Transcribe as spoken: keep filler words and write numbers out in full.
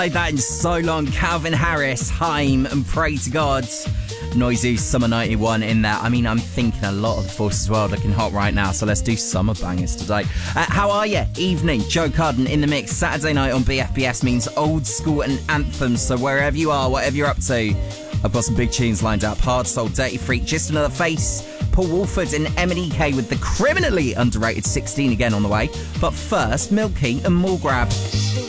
Played that in so long. Calvin Harris, Haim, and Pray to God. Noisy Summer ninety-one in there. I mean, I'm thinking a lot of the Forces World looking hot right now, so let's do summer bangers today. Uh, how are you? Evening. Joe Carden in the mix. Saturday night on B F B S means old school and anthems, so wherever you are, whatever you're up to, I've got some big tunes lined up. Hard Soul, Dirty Freak, Just Another Face, Paul Wolford and M and E K with the criminally underrated sixteen again on the way. But first, Milky and More Grab.